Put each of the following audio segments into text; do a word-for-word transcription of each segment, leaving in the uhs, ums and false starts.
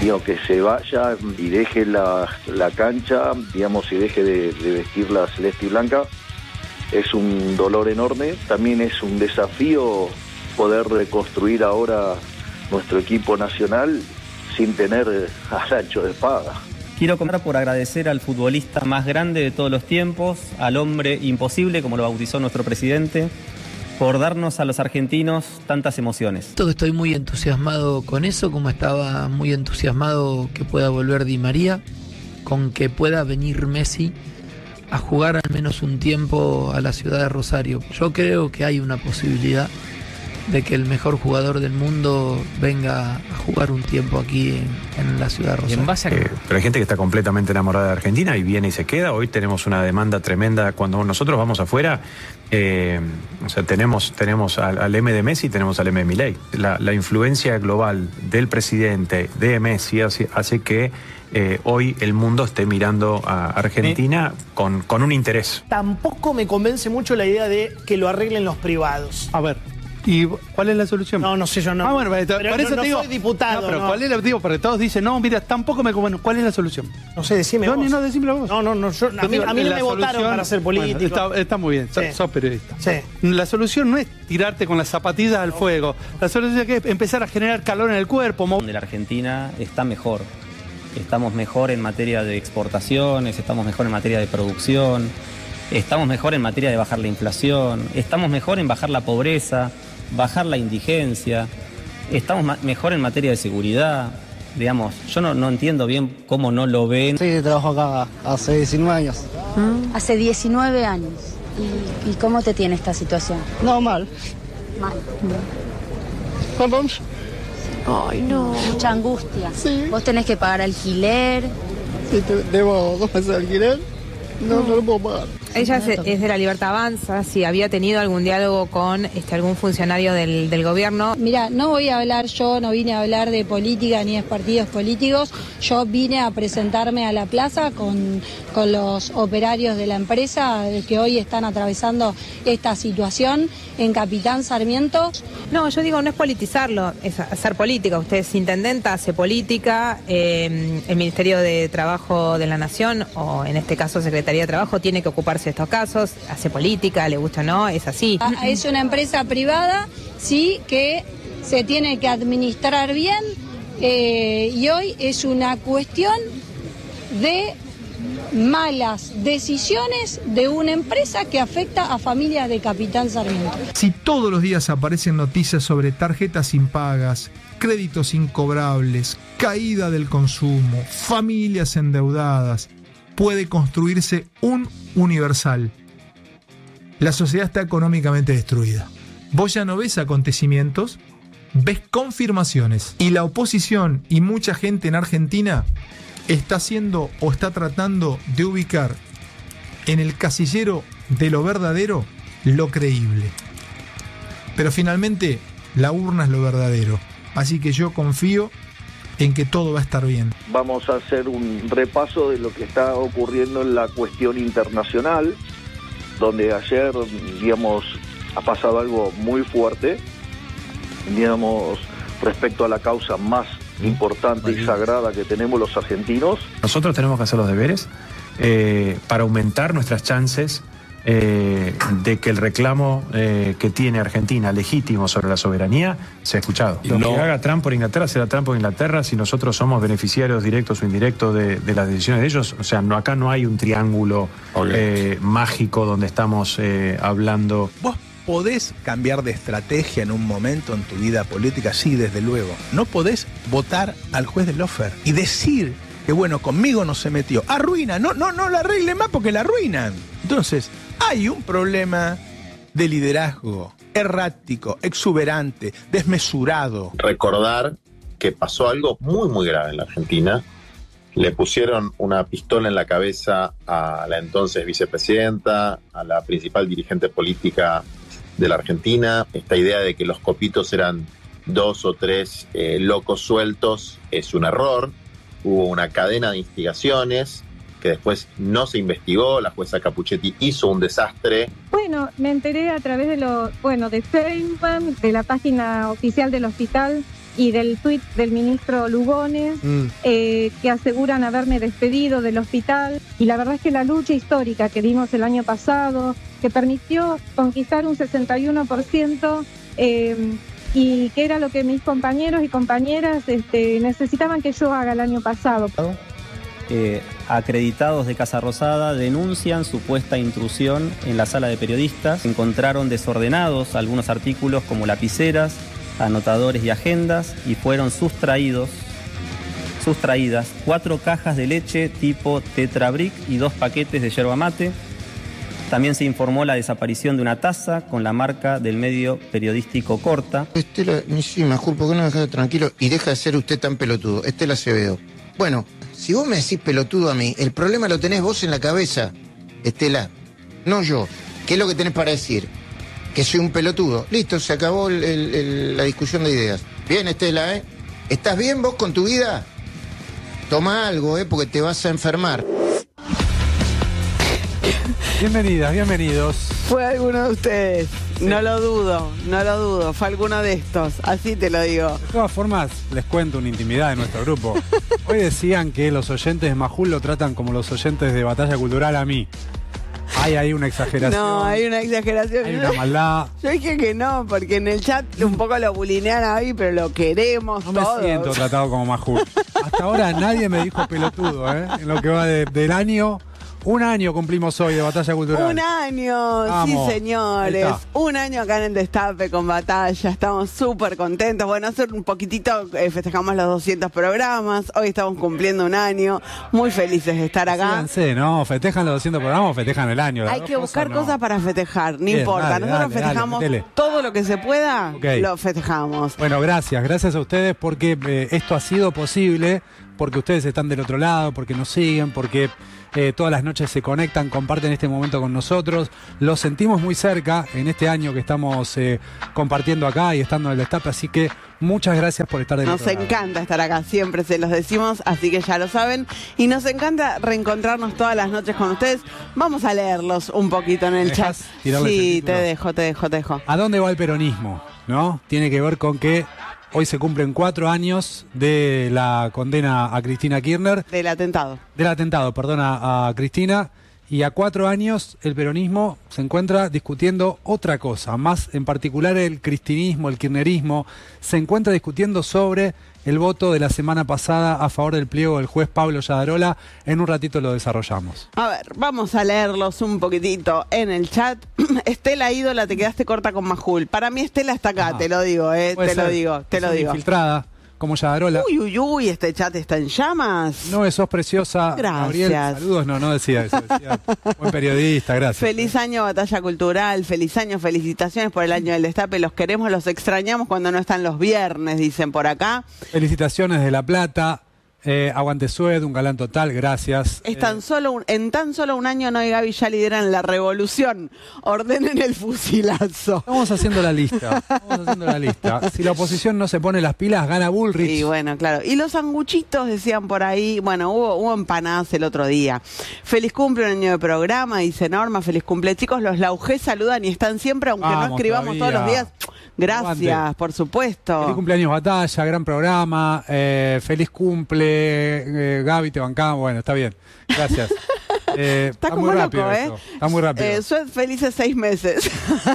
digo, que se vaya y deje la, la cancha, digamos, y deje de, de vestir la celeste y blanca. Es un dolor enorme, también es un desafío poder reconstruir ahora nuestro equipo nacional sin tener al ancho de espada. Quiero comenzar por agradecer al futbolista más grande de todos los tiempos, al hombre imposible, como lo bautizó nuestro presidente, por darnos a los argentinos tantas emociones. Estoy muy entusiasmado con eso, como estaba muy entusiasmado que pueda volver Di María, con que pueda venir Messi a jugar al menos un tiempo a la ciudad de Rosario. Yo creo que hay una posibilidad de que el mejor jugador del mundo venga a jugar un tiempo aquí en, en la ciudad de Rosario. En base a... eh, pero hay gente que está completamente enamorada de Argentina y viene y se queda. Hoy tenemos una demanda tremenda. Cuando nosotros vamos afuera, eh, o sea, tenemos, tenemos al, al M de Messi y tenemos al M de Milei. La, la influencia global del presidente de Messi hace, hace que eh, hoy el mundo esté mirando a Argentina ¿Eh? con, con un interés. Tampoco me convence mucho la idea de que lo arreglen los privados. A ver. ¿Y cuál es la solución? No, no sé, yo no. Ah, bueno, pero por eso no, no te digo, soy diputado. No, pero no. ¿cuál es la, digo, porque todos dicen, no, mira, tampoco me bueno, ¿cuál es la solución? No sé, decime no, vos. Ni no, decímelo vos. No, no, no, yo, a mí, digo, a mí no me solución, votaron para ser político. Bueno, está, está muy bien, sí. sos, sos periodista. Sí. La solución no es tirarte con las zapatillas al fuego. La solución es empezar a generar calor en el cuerpo. Donde la Argentina está mejor. Estamos mejor en materia de exportaciones, estamos mejor en materia de producción, estamos mejor en materia de bajar la inflación, estamos mejor en bajar la pobreza, bajar la indigencia, estamos mejor en materia de seguridad. Digamos, yo no, no entiendo bien cómo no lo ven. Sí, trabajo acá hace diecinueve años. ¿Mm? Hace diecinueve años. ¿Y, ¿Y cómo te tiene esta situación? No, mal. Mal. Perdón. Ay, no. Mucha angustia. Sí. Vos tenés que pagar alquiler. Sí, te, debo dos meses de alquiler. No, no lo puedo pagar. Ella es, es de La Libertad Avanza, si había tenido algún diálogo con este, algún funcionario del, del gobierno. Mira, no voy a hablar yo, no vine a hablar de política ni de partidos políticos, yo vine a presentarme a la plaza con, con los operarios de la empresa que hoy están atravesando esta situación en Capitán Sarmiento. No, yo digo, no es politizarlo, es hacer política. Usted es intendenta, hace política, eh, el Ministerio de Trabajo de la Nación, o en este caso Secretaría de Trabajo, tiene que ocuparse de estos casos, hace política, le gusta o no, es así. Es una empresa privada, sí, que se tiene que administrar bien, eh, y hoy es una cuestión de malas decisiones de una empresa que afecta a familias de Capitán Sarmiento. Si todos los días aparecen noticias sobre tarjetas impagas, créditos incobrables, caída del consumo, familias endeudadas, puede construirse un universal. La sociedad está económicamente destruida. Vos ya no ves acontecimientos, ves confirmaciones. Y la oposición y mucha gente en Argentina está haciendo o está tratando de ubicar en el casillero de lo verdadero lo creíble. Pero finalmente la urna es lo verdadero. Así que yo confío en que todo va a estar bien. Vamos a hacer un repaso de lo que está ocurriendo en la cuestión internacional, donde ayer, digamos, ha pasado algo muy fuerte, digamos, respecto a la causa más importante y sagrada que tenemos los argentinos. Nosotros tenemos que hacer los deberes eh, para aumentar nuestras chances eh, de que el reclamo eh, que tiene Argentina legítimo sobre la soberanía sea escuchado. Lo no. que haga Trump por Inglaterra será Trump por Inglaterra si nosotros somos beneficiarios directos o indirectos de, de las decisiones de ellos. O sea, no, acá no hay un triángulo eh, mágico donde estamos eh, hablando. ¿Vos podés cambiar de estrategia en un momento en tu vida política? Sí, desde luego. No podés votar al juez de Lofer y decir que, bueno, conmigo no se metió. Arruina, no, no, no la arreglen más porque la arruinan. Entonces, hay un problema de liderazgo errático, exuberante, desmesurado. Recordar que pasó algo muy, muy grave en la Argentina. Le pusieron una pistola en la cabeza a la entonces vicepresidenta, a la principal dirigente política de la Argentina. Esta idea de que los copitos eran dos o tres eh, locos sueltos es un error. Hubo una cadena de instigaciones que después no se investigó. La jueza Capuchetti hizo un desastre. Bueno, me enteré a través de lo, bueno, de Facebook, de la página oficial del hospital, y del tuit del ministro Lugones, mm. eh, que aseguran haberme despedido del hospital. Y la verdad es que la lucha histórica que dimos el año pasado, que permitió conquistar un sesenta y uno por ciento, eh, y que era lo que mis compañeros y compañeras este, necesitaban que yo haga el año pasado. Eh, acreditados de Casa Rosada denuncian supuesta intrusión en la sala de periodistas. Encontraron desordenados algunos artículos como lapiceras, anotadores y agendas, y fueron sustraídos, sustraídas cuatro cajas de leche tipo Tetra Brick y dos paquetes de yerba mate. También se informó la desaparición de una taza con la marca del medio periodístico Corta. Estela, sí, Majul, ¿por qué no me dejas tranquilo y deja de ser usted tan pelotudo? Estela Acevedo. Bueno, si vos me decís pelotudo a mí, el problema lo tenés vos en la cabeza, Estela, no yo. ¿Qué es lo que tenés para decir? Que soy un pelotudo. Listo, se acabó el, el, el, la discusión de ideas. Bien, Estela, ¿eh? ¿Estás bien vos con tu vida? Toma algo, ¿eh? Porque te vas a enfermar. Bienvenidas, bienvenidos. Fue alguno de ustedes, sí. No lo dudo, no lo dudo, fue alguno de estos, así te lo digo. De todas formas, les cuento una intimidad de nuestro grupo. Hoy decían que los oyentes de Majul lo tratan como los oyentes de Batalla Cultural a mí. Hay ahí una exageración. No, hay una exageración. Hay una maldad. Yo dije que no, porque en el chat un poco lo bulinean ahí, pero lo queremos no todos. Me siento tratado como Majul. Hasta ahora nadie me dijo pelotudo, ¿eh? En lo que va de, del año... Un año cumplimos hoy de Batalla Cultural. Un año, Vamos. Sí señores. Un año acá en el Destape con Batalla. Estamos súper contentos. Bueno, hace un poquitito eh, festejamos los doscientos programas. Hoy estamos cumpliendo un año. Muy felices de estar acá. Fíjense, ¿no? ¿Festejan los doscientos programas o festejan el año? Hay que buscar cosas, cosas no. para festejar. No Bien, importa. dale, Nosotros dale, festejamos dale, todo lo que se pueda. Okay. Lo festejamos. Bueno, gracias. Gracias a ustedes porque eh, esto ha sido posible. Porque ustedes están del otro lado, porque nos siguen, porque eh, todas las noches se conectan, comparten este momento con nosotros. Los sentimos muy cerca en este año que estamos eh, compartiendo acá y estando en el Destape, así que muchas gracias por estar del Nos otro lado. encanta estar acá, siempre se los decimos, así que ya lo saben. Y nos encanta reencontrarnos todas las noches con ustedes. Vamos a leerlos un poquito en el chat. Sí, te dejo, te dejo, te dejo. ¿A dónde va el peronismo? ¿No? Tiene que ver con que hoy se cumplen cuatro años de la condena a Cristina Kirchner. Del atentado. Del atentado, perdona, a Cristina. Y a cuatro años el peronismo se encuentra discutiendo otra cosa, más en particular el cristinismo, el kirchnerismo, se encuentra discutiendo sobre el voto de la semana pasada a favor del pliego del juez Pablo Yadarola. En un ratito lo desarrollamos. A ver, vamos a leerlos un poquitito en el chat. Estela ídola, te quedaste corta con Majul. Para mí Estela está acá, ah, te lo digo, eh, te lo digo, te lo digo. Infiltrada. Como Yadarola. Uy, uy, uy, este chat está en llamas. No, sos preciosa. Gracias. Gabriel, saludos, no, no decía eso. Decía, buen periodista, gracias. Feliz año, Batalla Cultural. Feliz año, felicitaciones por el año del Destape. Los queremos, los extrañamos cuando no están los viernes, dicen por acá. Felicitaciones de La Plata. Eh, aguante Sued, un galán total, gracias. Es tan eh, solo un, en tan solo un año Noé y Gaby ya lideran la revolución. Ordenen el fusilazo. Estamos haciendo la lista. Estamos haciendo la lista. Si la oposición no se pone las pilas, gana Bullrich. Y bueno, claro. Y los sanguchitos decían por ahí. Bueno, hubo, hubo empanadas el otro día. Feliz cumple, un año de programa, dice Norma. Feliz cumple, chicos. Los Laugé saludan y están siempre, aunque Vamos, no escribamos todavía. Todos los días. Gracias, Aguante. Por supuesto. Feliz cumpleaños Batalla, gran programa. Eh, feliz cumple. Eh, Gaby, te bancamos, bueno, está bien, gracias. Eh, está, está como muy loco, rápido ¿eh? Esto. Está muy rápido. Eh, Sued felices seis meses.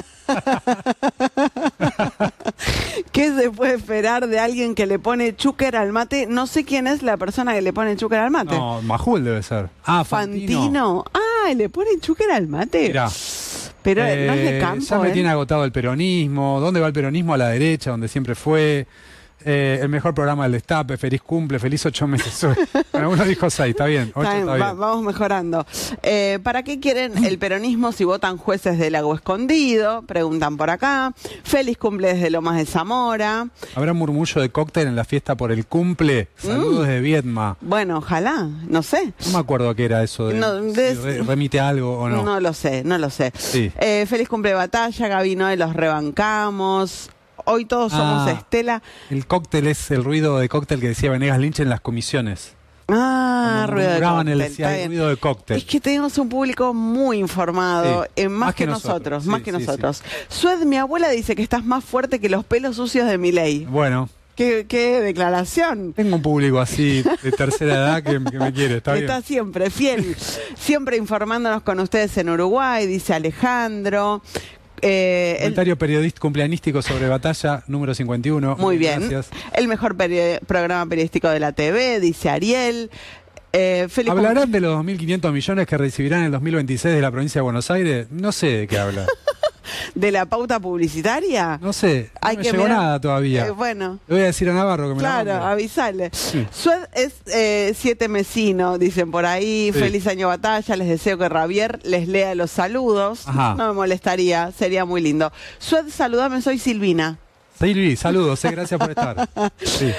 ¿Qué se puede esperar de alguien que le pone chúquer al mate? No sé quién es la persona que le pone chúquer al mate. No, Majul debe ser. Ah, Fantino. Fantino. Ah, le pone chúquer al mate. Mirá. Pero eh, no es de campo. Ya me ¿eh? tiene agotado el peronismo. ¿Dónde va el peronismo? A la derecha, donde siempre fue. Eh, el mejor programa del Destape, feliz cumple, feliz ocho meses. Bueno, uno dijo seis, está bien, ocho está bien, está bien. Va, vamos mejorando. Eh, ¿Para qué quieren el peronismo si votan jueces del Lago Escondido? Preguntan por acá. Feliz cumple desde Lomas de Zamora. ¿Habrá murmullo de cóctel en la fiesta por el cumple? Saludos mm. de Viedma. Bueno, ojalá, no sé. No me acuerdo qué era eso. De, no, de, si re, ¿Remite algo o no? No lo sé, no lo sé. Sí. Eh, feliz cumple Batalla, Gaby Noé, los rebancamos. Hoy todos somos ah, Estela. El cóctel es el ruido de cóctel que decía Venegas Lynch en las comisiones. Ah, Cuando ruido de cóctel. Él decía, hay ruido de cóctel. Es que tenemos un público muy informado, sí, eh, más, más que, que nosotros, nosotros sí, más que sí, nosotros. Sí. Sued, mi abuela dice que estás más fuerte que los pelos sucios de Milei. Bueno, qué, qué declaración. Tengo un público así de tercera edad que, que me quiere, está, está bien. siempre fiel, siempre informándonos con ustedes en Uruguay, dice Alejandro. Eh, Comentario el... periodístico cumpleanístico sobre Batalla, número cincuenta y uno. Muy bien. Gracias. El mejor peri programa periodístico de la T V, dice Ariel. Eh, ¿Hablarán de los dos mil quinientos millones que recibirán en el dos mil veintiséis de la provincia de Buenos Aires? No sé de qué habla. ¿De la pauta publicitaria? No sé, no Hay me que llegó mirar. nada todavía. Eh, bueno. Le voy a decir a Navarro que me claro, la mande. avisale. Sí. Sued es eh, siete mesino, dicen por ahí. Sí. Feliz año Batalla. Les deseo que Javier les lea los saludos. Ajá. No me molestaría, sería muy lindo. Sued, saludame, soy Silvina. Silvi, saludos, eh, gracias por estar. Sí.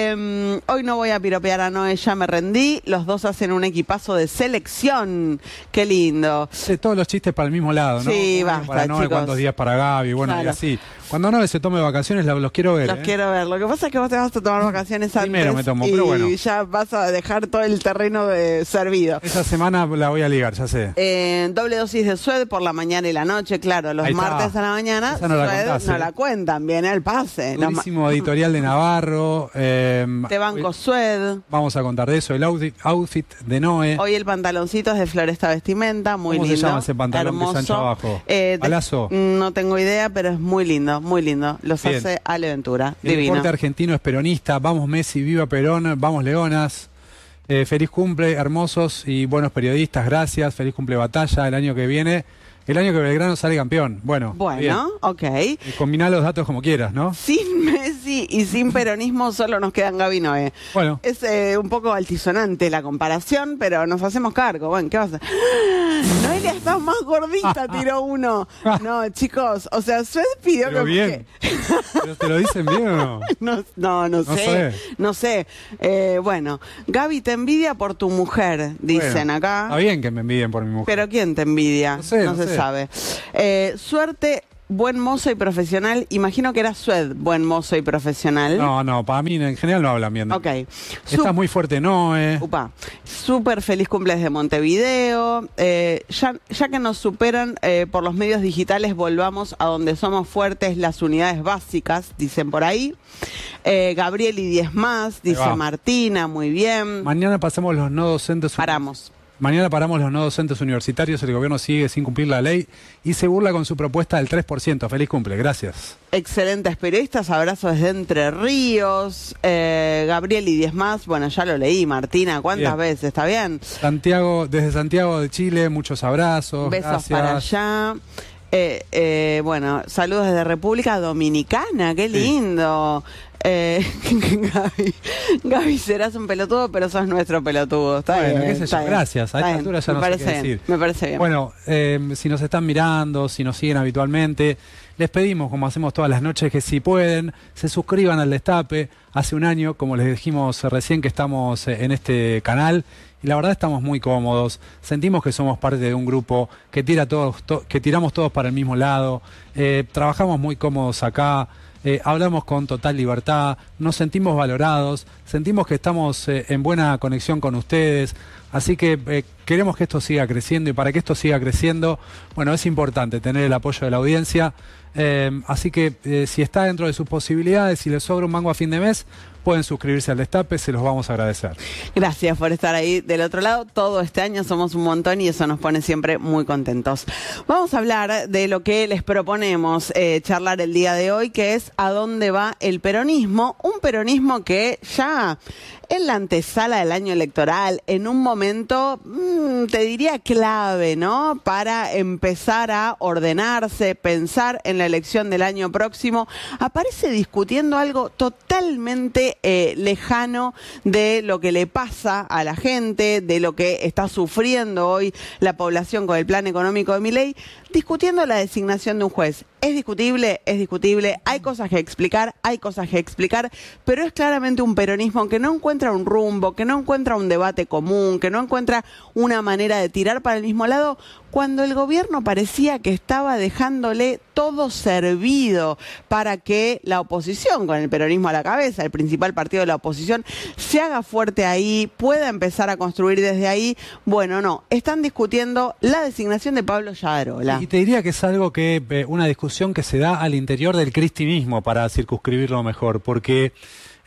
Eh, hoy no voy a piropear a Noé, ya me rendí. Los dos hacen un equipazo de selección. Qué lindo. Sí, todos los chistes para el mismo lado, ¿no? Sí, Uno basta, para Noé, chicos. cuántos días para Gaby, bueno, Claro. y así. Cuando Noé se tome vacaciones, los, los quiero ver. Los ¿eh? quiero ver. Lo que pasa es que vos te vas a tomar vacaciones antes. Primero me tomo, y pero bueno. ya vas a dejar todo el terreno de servido. Esa semana la voy a ligar, ya sé. Eh, doble dosis de Sued por la mañana y la noche, claro, los Ahí está. martes a la mañana. Esa no la Sued contás, no eh. la cuentan, viene al pase. Los ma- Durísimo editorial de Navarro. eh, Te banco Sued. Vamos a contar de eso. El outfit, outfit de Noé. Hoy el pantaloncito es de Floresta Vestimenta, muy ¿Cómo lindo. se llama ese pantalón hermoso. que es ancho abajo? Eh, de- ¿Palazo? No tengo idea, pero es muy lindo, muy lindo. Los Bien. hace Ale Ventura. El Divino. deporte argentino es peronista. Vamos Messi, viva Perón, vamos Leonas. Eh, feliz cumple, hermosos y buenos periodistas, gracias. Feliz cumple Batalla el año que viene. El año que Belgrano sale campeón. Bueno, Bueno, bien. ok. Eh, Combiná los datos como quieras, ¿no? Sin Messi y sin peronismo solo nos quedan Gaby y Noé. Bueno. Es eh, un poco altisonante la comparación, pero nos hacemos cargo. Bueno, ¿qué vas a hacer? Noelia está más gordita, tiró uno. No, chicos, o sea, Sued pidió Pero que... bien. ¿Pero te lo dicen bien o no? No, no, no No sé, sé. no sé. Eh, bueno, Gaby te envidia por tu mujer, dicen Bueno, acá. Está bien que me envidien por mi mujer. Pero ¿quién te envidia? No sé, no se sé. sabe. Eh, suerte, buen mozo y profesional. Imagino que era Sued, buen mozo y profesional. No, no, para mí en general no hablan bien. de- Ok. Estás muy fuerte, no, eh. Upa. Súper feliz cumpleaños de Montevideo. Eh, ya, ya que nos superan eh, por los medios digitales, volvamos a donde somos fuertes, las unidades básicas, dicen por ahí. Eh, Gabriel y diez más, dice va. Martina, muy bien. Mañana pasamos los no docentes. Paramos. Mañana paramos los no docentes universitarios. El gobierno sigue sin cumplir la ley y se burla con su propuesta del tres por ciento. Feliz cumple, gracias. Excelentes periodistas, abrazos desde Entre Ríos. Eh, Gabriel y diez más, bueno, ya lo leí, Martina, ¿cuántas Bien. veces? ¿Está bien? Santiago, desde Santiago de Chile, muchos abrazos. Besos gracias. para allá. Eh, eh, bueno, saludos desde República Dominicana, qué lindo. Eh, Gaby, Gaby, serás un pelotudo, pero sos nuestro pelotudo. Está Bueno, bien. qué sé yo, está bien, gracias. A está esta bien. altura ya me no sé parece qué bien, decir. Me parece bien. Bueno, eh, si nos están mirando, si nos siguen habitualmente, les pedimos, como hacemos todas las noches, que si pueden, se suscriban al Destape. Hace un año, como les dijimos recién, que estamos eh, en este canal. Y la verdad estamos muy cómodos, sentimos que somos parte de un grupo que tira todos, to- que tiramos todos para el mismo lado, eh, trabajamos muy cómodos acá, eh, hablamos con total libertad, nos sentimos valorados, sentimos que estamos eh, en buena conexión con ustedes, así que eh, queremos que esto siga creciendo y para que esto siga creciendo, bueno, es importante tener el apoyo de la audiencia, eh, así que eh, si está dentro de sus posibilidades, si les sobra un mango a fin de mes, pueden suscribirse al Destape, se los vamos a agradecer. Gracias por estar ahí del otro lado. Todo este año somos un montón y eso nos pone siempre muy contentos. Vamos a hablar de lo que les proponemos eh, charlar el día de hoy, que es a dónde va el peronismo. Un peronismo que ya en la antesala del año electoral, en un momento, mmm, te diría clave, ¿no? Para empezar a ordenarse, pensar en la elección del año próximo, aparece discutiendo algo totalmente eh, lejano de lo que le pasa a la gente, de lo que está sufriendo hoy la población con el plan económico de Milei, discutiendo la designación de un juez. Es discutible, es discutible, hay cosas que explicar, hay cosas que explicar, pero es claramente un peronismo que no encuentra un rumbo, que no encuentra un debate común, que no encuentra una manera de tirar para el mismo lado, cuando el gobierno parecía que estaba dejándole todo servido para que la oposición, con el peronismo a la cabeza, el principal partido de la oposición, se haga fuerte ahí, pueda empezar a construir desde ahí. Bueno, no, están discutiendo la designación de Pablo Lladarola. Y te diría que es algo que, eh, una discusión que se da al interior del cristinismo, para circunscribirlo mejor, porque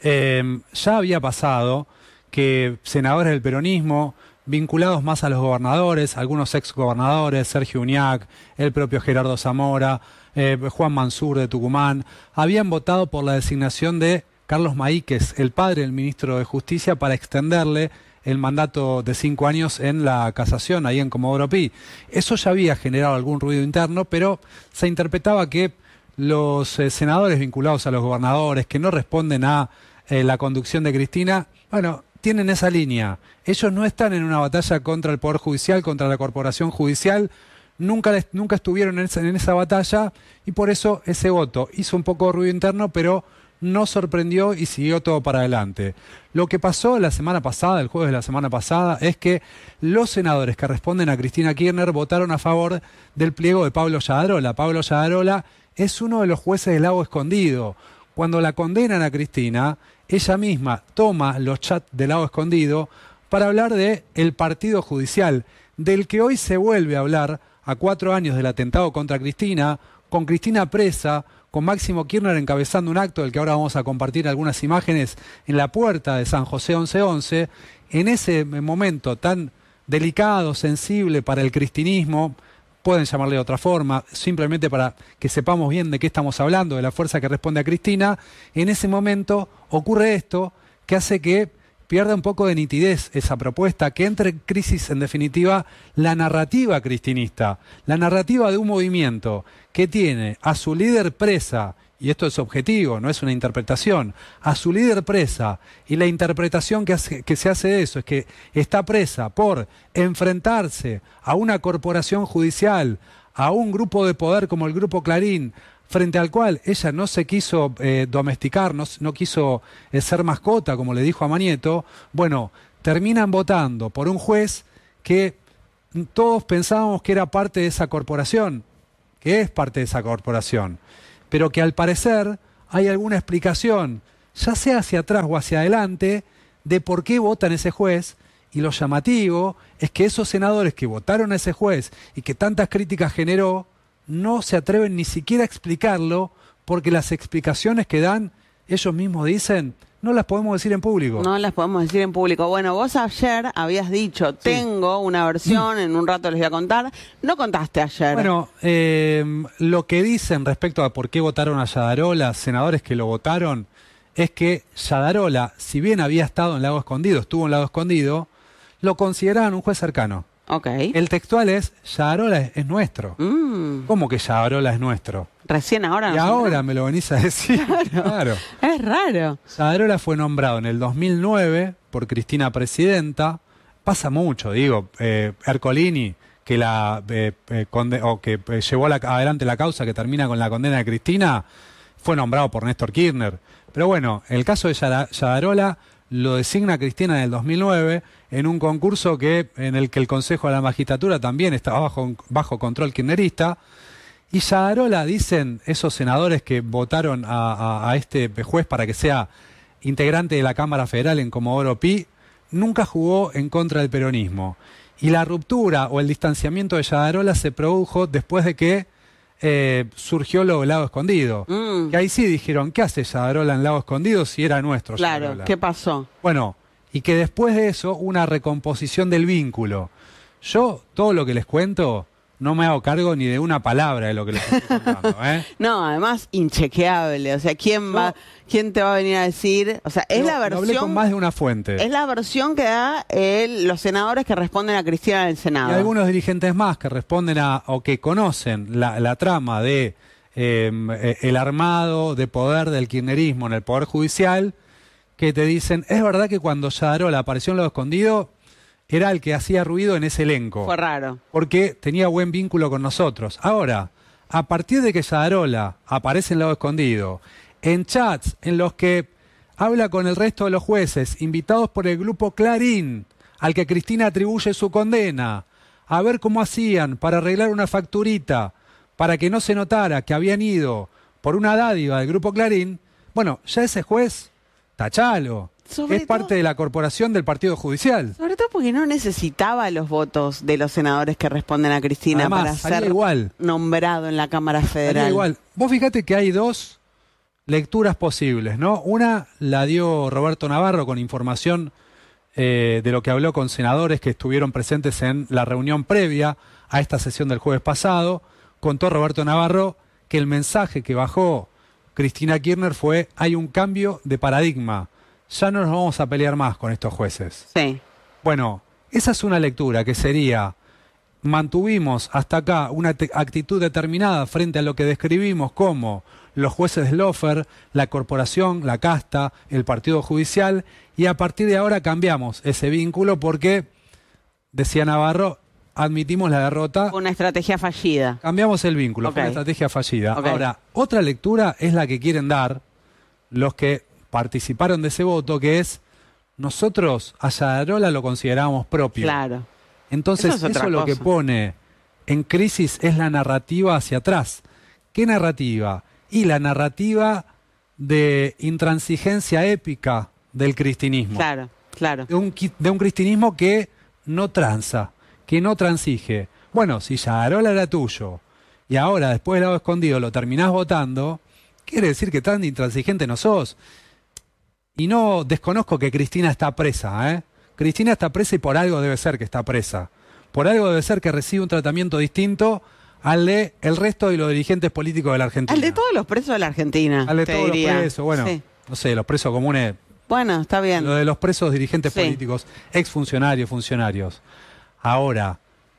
Eh, ya había pasado que senadores del peronismo, vinculados más a los gobernadores, algunos ex gobernadores, Sergio Uñac, el propio Gerardo Zamora, eh, Juan Mansur de Tucumán, habían votado por la designación de Carlos Maíquez, el padre del ministro de Justicia, para extenderle el mandato de cinco años en la casación, ahí en Comodoro Pi. Eso ya había generado algún ruido interno, pero se interpretaba que los eh, senadores vinculados a los gobernadores, que no responden a eh, la conducción de Cristina, bueno, tienen esa línea. Ellos no están en una batalla contra el Poder Judicial, contra la corporación judicial, nunca, nunca estuvieron en esa, en esa batalla, y por eso ese voto hizo un poco de ruido interno, pero no sorprendió y siguió todo para adelante. Lo que pasó la semana pasada, el jueves de la semana pasada, es que los senadores que responden a Cristina Kirchner votaron a favor del pliego de Pablo Yadarola. Pablo Yadarola es uno de los jueces del Lago Escondido. Cuando la condenan a Cristina, ella misma toma los chats del Lago Escondido para hablar de el partido judicial, del que hoy se vuelve a hablar a cuatro años del atentado contra Cristina, con Cristina presa, con Máximo Kirchner encabezando un acto del que ahora vamos a compartir algunas imágenes en la puerta de San José once once, en ese momento tan delicado, sensible para el cristinismo, pueden llamarle de otra forma, simplemente para que sepamos bien de qué estamos hablando, de la fuerza que responde a Cristina, en ese momento ocurre esto que hace que pierda un poco de nitidez esa propuesta, que entre en crisis, en definitiva, la narrativa cristinista, la narrativa de un movimiento que tiene a su líder presa, y esto es objetivo, no es una interpretación, a su líder presa, y la interpretación que, hace, que se hace de eso es que está presa por enfrentarse a una corporación judicial, a un grupo de poder como el Grupo Clarín, frente al cual ella no se quiso eh, domesticar, no, no quiso eh, ser mascota, como le dijo a Manieto. Bueno, terminan votando por un juez que todos pensábamos que era parte de esa corporación, que es parte de esa corporación, pero que al parecer hay alguna explicación, ya sea hacia atrás o hacia adelante, de por qué votan ese juez. Y lo llamativo es que esos senadores que votaron a ese juez y que tantas críticas generó, no se atreven ni siquiera a explicarlo, porque las explicaciones que dan, ellos mismos dicen, no las podemos decir en público. No las podemos decir en público. Bueno, vos ayer habías dicho, sí, tengo una versión, en un rato les voy a contar. No contaste ayer. Bueno, eh, lo que dicen respecto a por qué votaron a Yadarola, senadores que lo votaron, es que Yadarola, si bien había estado en Lago Escondido, estuvo en Lago Escondido, lo consideraban un juez cercano. Okay. El textual es, Yadarola es, es nuestro. Mm. ¿Cómo que Yadarola es nuestro? Recién ahora. Y no ahora sé, me lo venís a decir. Claro. Claro. Es raro. Yadarola fue nombrado en el dos mil nueve por Cristina Presidenta. Pasa mucho, digo. Eh, Ercolini, que, la, eh, eh, conde o que eh, llevó la, adelante la causa que termina con la condena de Cristina, fue nombrado por Néstor Kirchner. Pero bueno, el caso de Yadarola lo designa Cristina en el dos mil nueve en un concurso que en el que el Consejo de la Magistratura también estaba bajo, bajo control kirchnerista. Y Yadarola, dicen esos senadores que votaron a, a, a este juez para que sea integrante de la Cámara Federal en Comodoro Pi, nunca jugó en contra del peronismo. Y la ruptura o el distanciamiento de Yadarola se produjo después de que eh, surgió lo del Lago Escondido. Mm. Que ahí sí dijeron, ¿qué hace Yadarola en Lago Escondido si era nuestro Claro, Yadarola? ¿Qué pasó? Bueno, y que después de eso, una recomposición del vínculo. Yo, todo lo que les cuento, no me hago cargo ni de una palabra de lo que les estoy contando, ¿eh? No, además, inchequeable. O sea, ¿quién va, quién te va a venir a decir? O sea, es Lo- la lo versión. hablé con más de una fuente. Es la versión que da el- los senadores que responden a Cristina en el Senado. Y algunos dirigentes más que responden a, o que conocen la, la trama de eh, el armado de poder del kirchnerismo en el Poder Judicial, que te dicen, es verdad que cuando Yadarola apareció en Lago Escondido, era el que hacía ruido en ese elenco. Fue raro. Porque tenía buen vínculo con nosotros. Ahora, a partir de que Yadarola aparece en Lago Escondido, en chats en los que habla con el resto de los jueces, invitados por el Grupo Clarín, al que Cristina atribuye su condena, a ver cómo hacían para arreglar una facturita, para que no se notara que habían ido por una dádiva del Grupo Clarín, bueno, ya ese juez, tachalo, Sobre es parte de la corporación del Partido Judicial. Sobre todo porque no necesitaba los votos de los senadores que responden a Cristina Además, para salía ser igual. nombrado en la Cámara Federal. Salía igual. Vos fíjate que hay dos lecturas posibles, ¿no? Una la dio Roberto Navarro con información eh, de lo que habló con senadores que estuvieron presentes en la reunión previa a esta sesión del jueves pasado. Contó Roberto Navarro que el mensaje que bajó Cristina Kirchner fue: hay un cambio de paradigma, ya no nos vamos a pelear más con estos jueces. Sí. Bueno, esa es una lectura que sería: mantuvimos hasta acá una actitud determinada frente a lo que describimos como los jueces de Lofer, la corporación, la casta, el partido judicial, y a partir de ahora cambiamos ese vínculo porque, decía Navarro, admitimos la derrota. Una estrategia fallida. Cambiamos el vínculo, okay. Fue una estrategia fallida. Okay. Ahora, otra lectura es la que quieren dar los que participaron de ese voto, que es: nosotros a Yadarola lo considerábamos propio. Claro. Entonces, eso, es eso lo que pone en crisis es la narrativa hacia atrás. ¿Qué narrativa? Y la narrativa de intransigencia épica del cristinismo. Claro, claro. De un, de un cristinismo que no tranza, que no transige. Bueno, si Yadarola era tuyo y ahora, después del lado escondido, lo terminás votando, quiere decir que tan intransigente no sos. Y no desconozco que Cristina está presa, ¿eh? Cristina está presa y por algo debe ser que está presa. Por algo debe ser que recibe un tratamiento distinto al de el resto de los dirigentes políticos de la Argentina. Al de todos los presos de la Argentina. Al de todos diría. los presos, bueno, sí. No sé, los presos comunes. Bueno, está bien. Lo de los presos dirigentes sí. políticos, exfuncionarios, funcionarios. Ahora,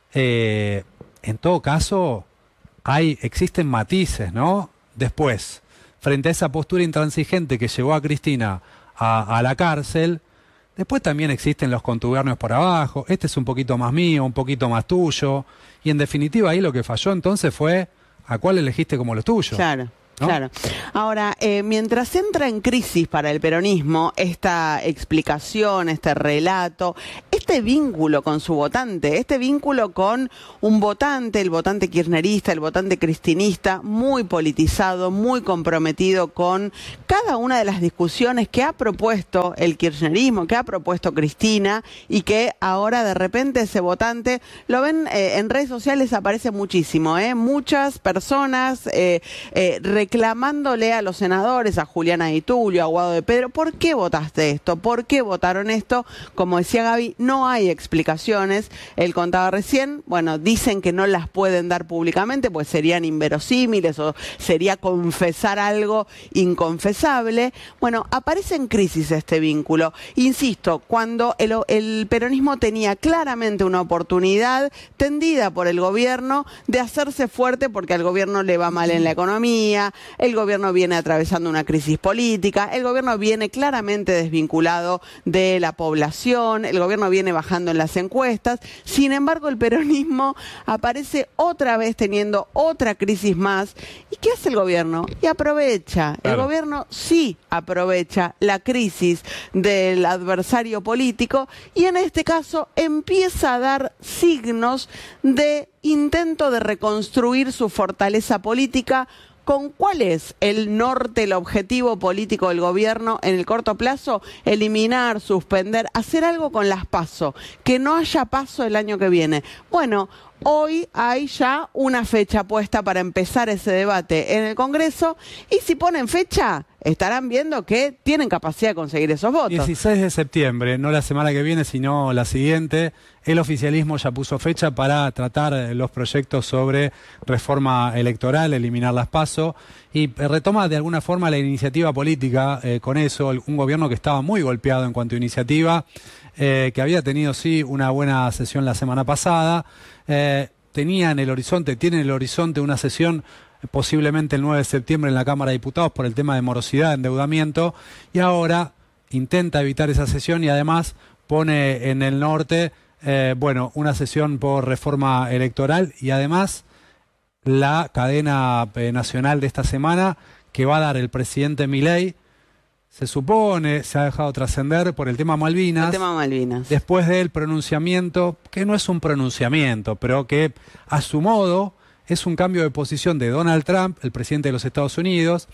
eh, en todo caso, hay, existen matices, ¿no? Después, frente a esa postura intransigente que llevó a Cristina a, a la cárcel, después también existen los contubernios por abajo. Este es un poquito más mío, un poquito más tuyo. Y en definitiva ahí lo que falló entonces fue a cuál elegiste como lo tuyo. Claro. ¿No? Claro. Ahora, eh, mientras entra en crisis para el peronismo esta explicación, este relato, este vínculo con su votante, este vínculo con un votante, el votante kirchnerista, el votante cristinista, muy politizado, muy comprometido con cada una de las discusiones que ha propuesto el kirchnerismo, que ha propuesto Cristina, y que ahora de repente ese votante, lo ven eh, en redes sociales, aparece muchísimo, ¿eh? Muchas personas eh, eh, reclamándole a los senadores, a Juliana Di Tulio, a Guado de Pedro: ¿por qué votaste esto? ¿Por qué votaron esto? Como decía Gaby, no hay explicaciones. Él contaba recién, bueno, dicen que no las pueden dar públicamente, pues serían inverosímiles o sería confesar algo inconfesable. Bueno, aparece en crisis este vínculo. Insisto, cuando el, el peronismo tenía claramente una oportunidad tendida por el gobierno de hacerse fuerte, porque al gobierno le va mal en la economía, el gobierno viene atravesando una crisis política, el gobierno viene claramente desvinculado de la población, el gobierno viene bajando en las encuestas. Sin embargo, el peronismo aparece otra vez teniendo otra crisis más. ¿Y qué hace el gobierno? Y aprovecha. Claro. El gobierno sí aprovecha la crisis del adversario político y en este caso empieza a dar signos de intento de reconstruir su fortaleza política. ¿Con cuál es el norte, el objetivo político del gobierno en el corto plazo? Eliminar, suspender, hacer algo con las PASO, que no haya PASO el año que viene. Bueno, hoy hay ya una fecha puesta para empezar ese debate en el Congreso y si ponen fecha, estarán viendo que tienen capacidad de conseguir esos votos. dieciséis de septiembre, no la semana que viene, sino la siguiente, el oficialismo ya puso fecha para tratar los proyectos sobre reforma electoral, eliminar las PASO, y retoma de alguna forma la iniciativa política eh, con eso, un gobierno que estaba muy golpeado en cuanto a iniciativa, eh, que había tenido sí una buena sesión la semana pasada, eh, tenía en el horizonte, tiene en el horizonte una sesión posiblemente el nueve de septiembre en la Cámara de Diputados por el tema de morosidad, endeudamiento, y ahora intenta evitar esa sesión y además pone en el norte, eh, bueno, una sesión por reforma electoral y además la cadena eh, nacional de esta semana que va a dar el presidente Milei, se supone, se ha dejado trascender por el tema Malvinas. El tema Malvinas. Después del pronunciamiento, que no es un pronunciamiento, pero que a su modo es un cambio de posición de Donald Trump, el presidente de los Estados Unidos,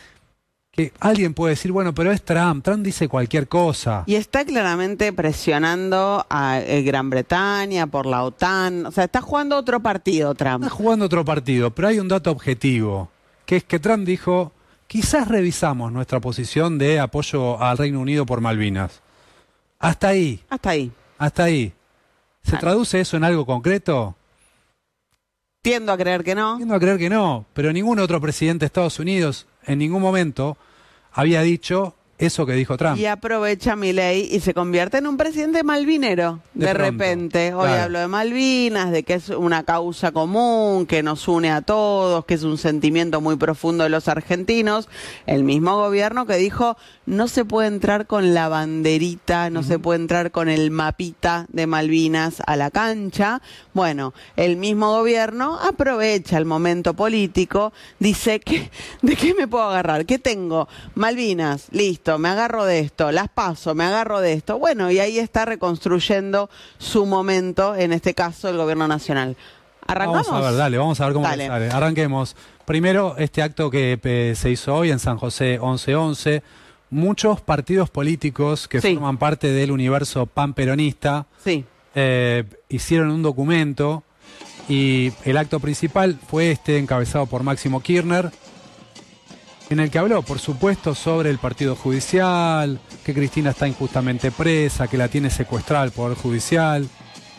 que alguien puede decir, bueno, pero es Trump, Trump dice cualquier cosa. Y está claramente presionando a eh, Gran Bretaña por la OTAN, o sea, está jugando otro partido Trump. Está jugando otro partido, pero hay un dato objetivo, que es que Trump dijo quizás revisamos nuestra posición de apoyo al Reino Unido por Malvinas. Hasta ahí. Hasta ahí. Hasta ahí. ¿Se traduce eso en algo concreto? Tiendo a creer que no. Tiendo a creer que no, pero ningún otro presidente de Estados Unidos en ningún momento había dicho eso que dijo Trump. Y aprovecha Milei y se convierte en un presidente malvinero. De, de repente. Hoy claro. hablo de Malvinas, de que es una causa común, que nos une a todos, que es un sentimiento muy profundo de los argentinos. El mismo gobierno que dijo, no se puede entrar con la banderita, no uh-huh. se puede entrar con el mapita de Malvinas a la cancha. Bueno, el mismo gobierno aprovecha el momento político, dice, que, ¿de qué me puedo agarrar? ¿Qué tengo? Malvinas, listo. Me agarro de esto, las paso, me agarro de esto. Bueno, y ahí está reconstruyendo su momento, en este caso el gobierno nacional. ¿Arrancamos? Vamos a ver, dale, vamos a ver cómo Dale. sale. Arranquemos. Primero, este acto que eh, se hizo hoy en San José once once. Muchos partidos políticos que sí. forman parte del universo panperonista sí. eh, hicieron un documento y el acto principal fue este encabezado por Máximo Kirchner, en el que habló, por supuesto, sobre el partido judicial, que Cristina está injustamente presa, que la tiene secuestrada el Poder Judicial.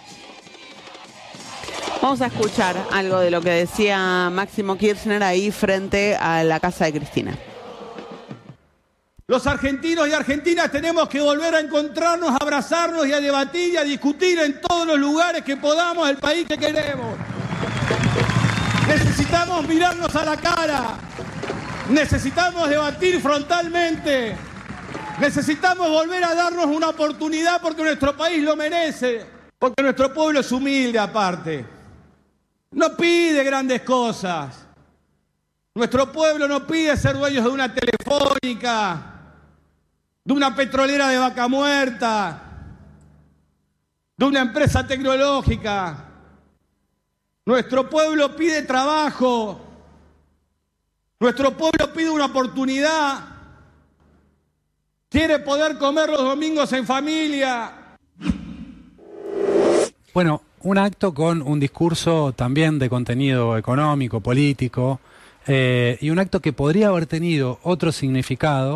Vamos a escuchar algo de lo que decía Máximo Kirchner ahí frente a la casa de Cristina. Los argentinos y argentinas tenemos que volver a encontrarnos, a abrazarnos y a debatir y a discutir en todos los lugares que podamos el país que queremos. Necesitamos mirarnos a la cara. Necesitamos debatir frontalmente. Necesitamos volver a darnos una oportunidad porque nuestro país lo merece. Porque nuestro pueblo es humilde aparte. No pide grandes cosas. Nuestro pueblo no pide ser dueños de una telefónica, de una petrolera de Vaca Muerta, de una empresa tecnológica. Nuestro pueblo pide trabajo. Nuestro pueblo pide una oportunidad, quiere poder comer los domingos en familia. Bueno, un acto con un discurso también de contenido económico, político, eh, y un acto que podría haber tenido otro significado.